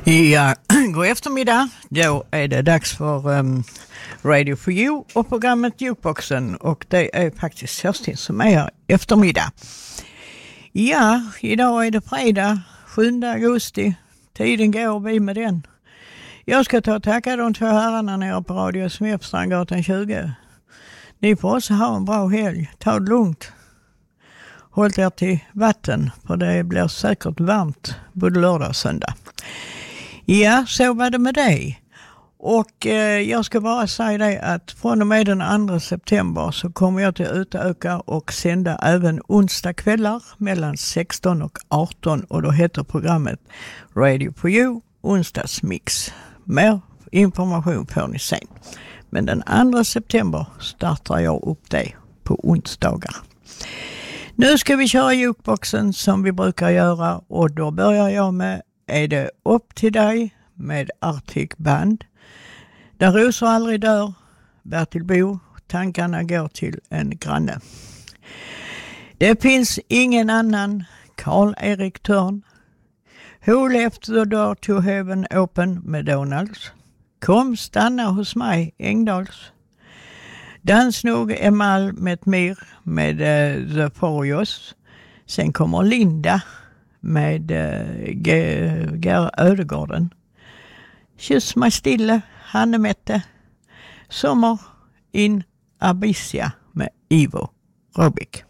Ja, god eftermiddag. Då är det dags för Radio for You och programmet Jukeboxen, och det är faktiskt Kerstin som är här eftermiddag. Ja, idag är det fredag 7 augusti. Tiden går vi med den. Jag ska ta och tacka de 2 herrarna nere på Radio SMF Strandgatan 20. Ni får också ha en bra helg. Ta det lugnt. Håll er till vatten, för det blir säkert varmt både lördag och söndag. Ja, så var det med dig. Och jag ska bara säga det att från och med den 2 september så kommer jag att utöka och sända även onsdag kvällar mellan 16 och 18, och då heter programmet Radio for You onsdagsmix. Mer information får ni sen. Men den 2 september startar jag upp det på onsdagar. Nu ska vi köra jukeboxen som vi brukar göra, och då börjar jag med Är det upp till dig med Arctic Band. Där rosor aldrig dör, Bertil Bo, tankarna går till en granne. Det finns ingen annan, Karl-Erik Törn. Who left the door to heaven open med Donalds. Kom stanna hos mig, Engdals. Dans nog Emal med Mir med The Forios. Sen kommer Linda med Ödegården. Kyss mig stille, Hannemette. Sommar in Abyssia med Ivo Robik.